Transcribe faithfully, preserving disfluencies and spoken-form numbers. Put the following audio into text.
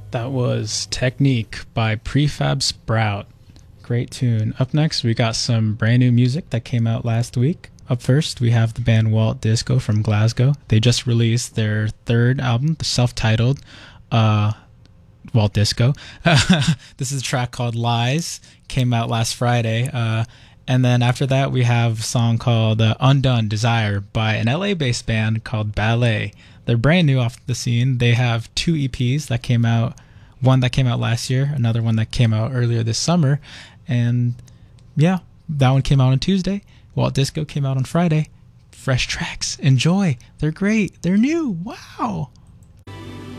That was Technique by Prefab Sprout. Great tune. Up next, we got some brand new music that came out last week. Up first, we have the band Walt Disco from Glasgow. They just released their third album, the self-titled uh, Walt Disco. This is a track called Lies. Came out last Friday. Uh, and then after that, we have a song called uh, Undone Desire by an L A-based band called Ballet. They're brand new off the scene. They have two E Ps that came out. One that came out last year, another one that came out earlier this summer. And yeah, that one came out on Tuesday. Walt Disco came out on Friday. Fresh tracks. Enjoy. They're great. They're new. Wow.